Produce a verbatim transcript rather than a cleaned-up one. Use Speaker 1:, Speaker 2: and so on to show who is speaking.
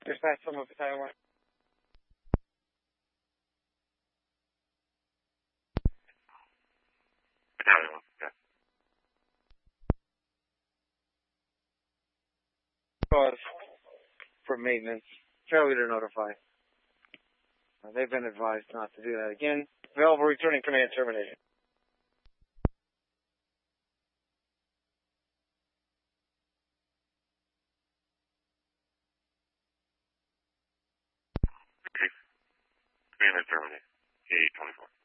Speaker 1: Dispatch from a battalion one.
Speaker 2: Battalion one, yeah.
Speaker 1: Cause for maintenance. Failure to notify. Uh, they've been advised not to do that again. Available returning command terminated.
Speaker 2: Okay. Command terminated. eight twenty-four.